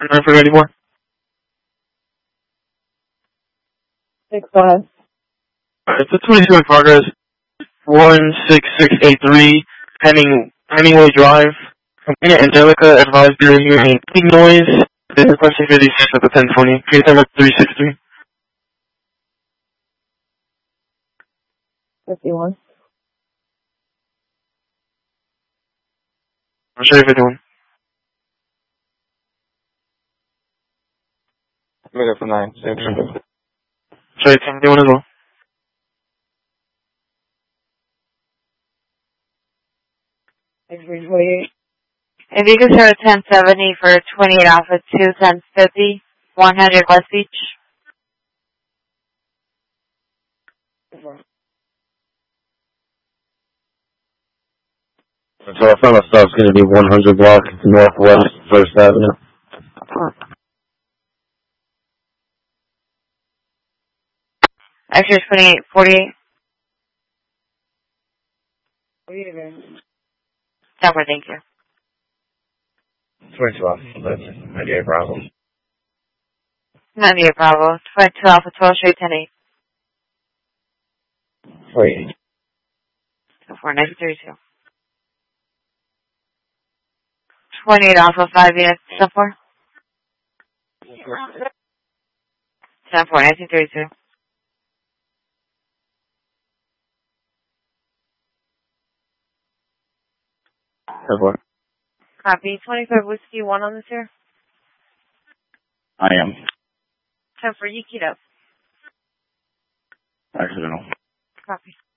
Not for anymore. 6, go ahead. Alright, so 22 in progress. 16683, Henningway Drive. Angelica advised you're hearing clicking noise. This is question 56 at the 1020. Case number 363. 51. I'll show you 51. Make it for 9. Same number. Show you 71 as well. If you could start at 1070 for 28 Alpha 2, 1050, 100 West Beach. So I found myself going to be 100 block northwest 1st Avenue. Extra 2848. 10 for, thank you. 22 off. That's 98 Bravo. 98 Bravo. 22 Alpha 12, straight 10-8. Wait. 4, 1932. 28 Alpha 5 units, 10-4. 10-4, 1932. Copy. 25 Whiskey 1 on this here. I am. 10 for, you keyed up. Accidental. Copy.